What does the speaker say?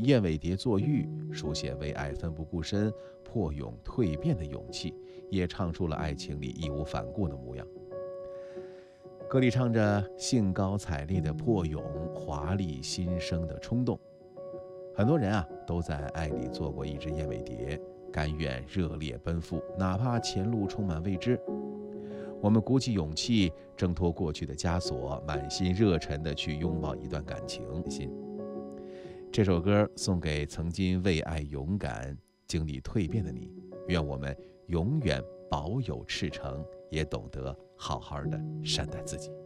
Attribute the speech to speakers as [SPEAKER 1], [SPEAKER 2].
[SPEAKER 1] 燕尾蝶作玉，书写为爱奋不顾身、破蛹蜕变的勇气，也唱出了爱情里义无反顾的模样。歌里唱着兴高采烈的破蛹，华丽新生的冲动。很多人都在爱里做过一只燕尾蝶，甘愿热烈奔赴，哪怕前路充满未知。我们鼓起勇气，挣脱过去的枷锁，满心热忱地去拥抱一段感情。这首歌送给曾经为爱勇敢、经历蜕变的你，愿我们永远保有赤诚，也懂得好好的善待自己。